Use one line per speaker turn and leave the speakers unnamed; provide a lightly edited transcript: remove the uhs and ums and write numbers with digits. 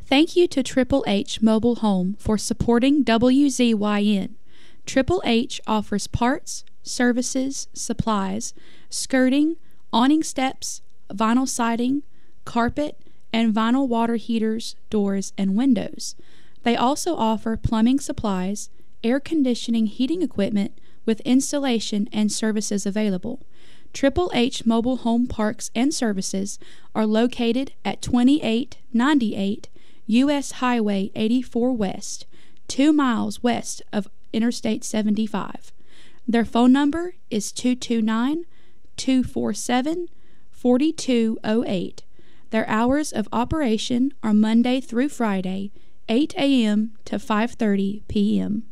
Thank you to Triple H Mobile Home for supporting WZYN. Triple H offers parts, services, supplies, skirting, awning steps, vinyl siding, carpet, and vinyl water heaters, doors, and windows. They also offer plumbing supplies, air conditioning heating equipment with installation and services available. Triple H Mobile Home Parks and Services are located at 2898 U.S. Highway 84 West, 2 miles west of Interstate 75. Their phone number is 229-247-4208. Their hours of operation are Monday through Friday, 8 a.m. to 5:30 p.m.